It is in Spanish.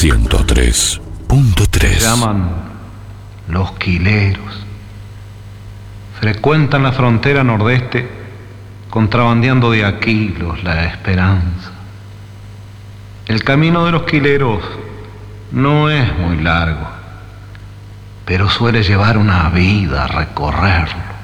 103.3. Llaman los quileros. Frecuentan la frontera nordeste, contrabandeando de Aquilos la esperanza. El camino de los quileros no es muy largo, pero suele llevar una vida a recorrerlo.